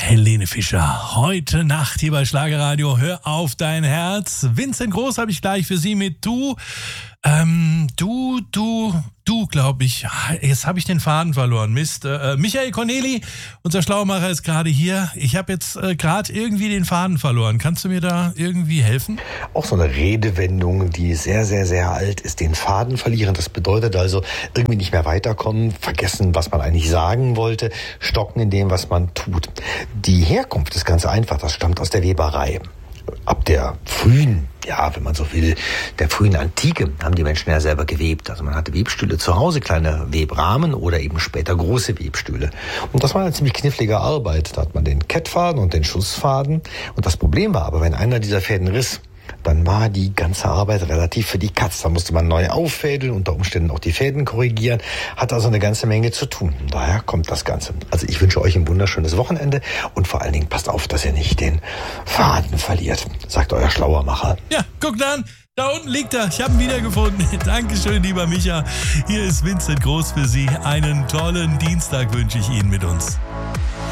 Helene Fischer, heute Nacht hier bei Schlagerradio. Hör auf dein Herz. Vincent Groß habe ich gleich für Sie mit Du. Du, glaube ich. Jetzt habe ich den Faden verloren. Mist. Michael Corneli, unser Schlaumacher, ist gerade hier. Ich habe jetzt gerade irgendwie den Faden verloren. Kannst du mir da irgendwie helfen? Auch so eine Redewendung, die sehr, sehr, sehr alt ist. Den Faden verlieren. Das bedeutet also irgendwie nicht mehr weiterkommen, vergessen, was man eigentlich sagen wollte, stocken in dem, was man tut. Die Herkunft ist ganz einfach. Das stammt aus der Weberei. Ab der frühen, wenn man so will, der frühen Antike haben die Menschen ja selber gewebt. Also man hatte Webstühle zu Hause, kleine Webrahmen oder eben später große Webstühle. Und das war eine ziemlich knifflige Arbeit. Da hat man den Kettfaden und den Schussfaden. Und das Problem war aber, wenn einer dieser Fäden riss, dann war die ganze Arbeit relativ für die Katz. Da musste man neu auffädeln, unter Umständen auch die Fäden korrigieren. Hat also eine ganze Menge zu tun. Daher kommt das Ganze. Also ich wünsche euch ein wunderschönes Wochenende und vor allen Dingen passt auf, dass ihr nicht den Faden verliert, sagt euer Schlauermacher. Ja, guckt an. Da unten liegt er. Ich habe ihn wiedergefunden. Dankeschön, lieber Micha. Hier ist Vincent Groß für Sie. Einen tollen Dienstag wünsche ich Ihnen mit uns.